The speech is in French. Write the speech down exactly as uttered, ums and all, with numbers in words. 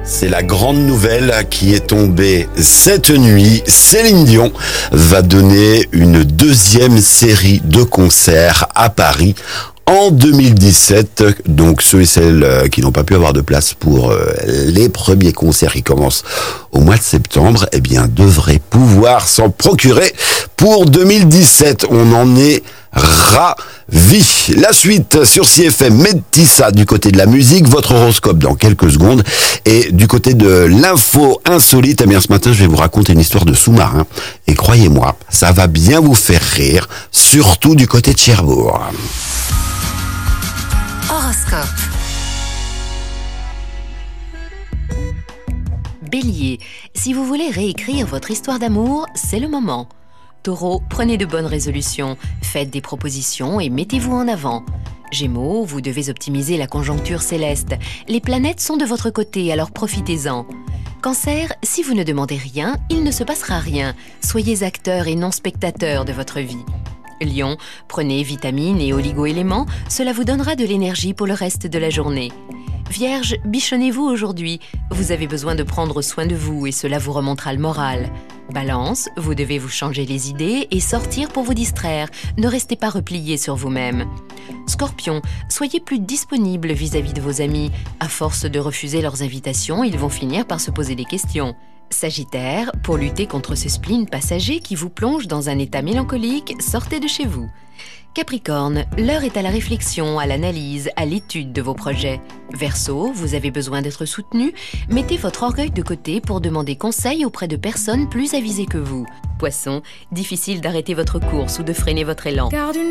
C'est la grande nouvelle qui est tombée cette nuit. Céline Dion va donner une deuxième série de concerts à Paris en deux mille dix-sept. Donc ceux et celles qui n'ont pas pu avoir de place pour les premiers concerts qui commencent au mois de septembre, eh bien devraient pouvoir s'en procurer pour deux mille dix-sept. On en est ravis. La suite sur C F M, Métissa du côté de la musique, votre horoscope dans quelques secondes. Et du côté de l'info insolite, eh bien ce matin je vais vous raconter une histoire de sous-marin. Et croyez-moi, ça va bien vous faire rire, surtout du côté de Cherbourg. Horoscope. Bélier, si vous voulez réécrire votre histoire d'amour, c'est le moment. Taureau, prenez de bonnes résolutions, faites des propositions et mettez-vous en avant. Gémeaux, vous devez optimiser la conjoncture céleste. Les planètes sont de votre côté, alors profitez-en. Cancer, si vous ne demandez rien, il ne se passera rien. Soyez acteur et non spectateur de votre vie. Lion, prenez vitamines et oligo-éléments, cela vous donnera de l'énergie pour le reste de la journée. Vierge, bichonnez-vous aujourd'hui, vous avez besoin de prendre soin de vous et cela vous remontera le moral. Balance, vous devez vous changer les idées et sortir pour vous distraire, ne restez pas replié sur vous-même. Scorpion, soyez plus disponible vis-à-vis de vos amis, à force de refuser leurs invitations, ils vont finir par se poser des questions. Sagittaire, pour lutter contre ce spleen passager qui vous plonge dans un état mélancolique, sortez de chez vous. Capricorne, l'heure est à la réflexion, à l'analyse, à l'étude de vos projets. Verseau, vous avez besoin d'être soutenu, mettez votre orgueil de côté pour demander conseil auprès de personnes plus avisées que vous. Poisson, difficile d'arrêter votre course ou de freiner votre élan.